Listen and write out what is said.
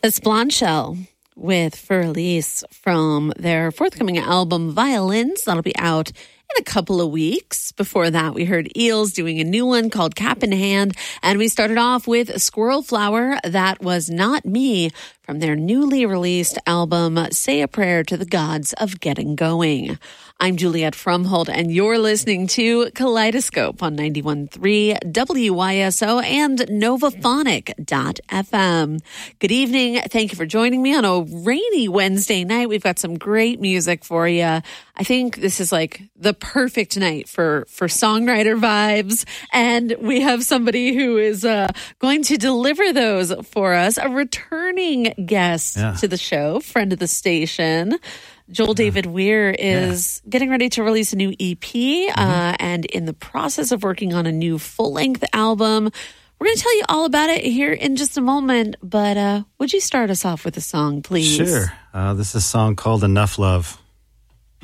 Esplanchel with Fur-Elise from their forthcoming album Violins. That'll be out in a couple of weeks. Before that, we heard Eels doing a new one called Cap in Hand. And we started off with Squirrel Flower, That Was Not Me, from their newly released album, Say a Prayer to the Gods of Getting Going. I'm Juliette Frumhold, and you're listening to Kaleidoscope on 91.3 WYSO and Novaphonic.fm. Good evening. Thank you for joining me on a rainy Wednesday night. We've got some great music for you. I think this is like the perfect night for songwriter vibes, and we have somebody who is going to deliver those for us, a returning guest to the show, friend of the station. Joel David Weir is getting ready to release a new EP and in the process of working on a new full-length album. We're going to tell you all about it here in just a moment, but would you start us off with a song, please? Sure. This is a song called Enough Love.